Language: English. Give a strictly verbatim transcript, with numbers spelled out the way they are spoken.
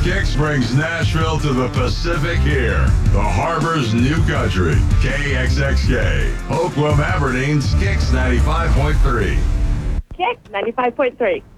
Kix brings Nashville to the Pacific here. The Harbor's new country. K X X K. Oakland, Aberdeens, Kix ninety-five point three. Kix ninety-five point three.